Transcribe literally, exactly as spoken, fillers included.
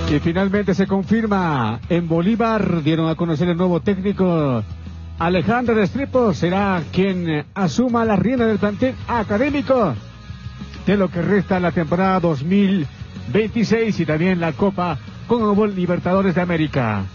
Y finalmente se confirma en Bolívar, dieron a conocer el nuevo técnico. Alejandro Restrepo será quien asuma la rienda del plantel académico de lo que resta la temporada dos mil veintiséis y también la Copa Conmebol Libertadores de América.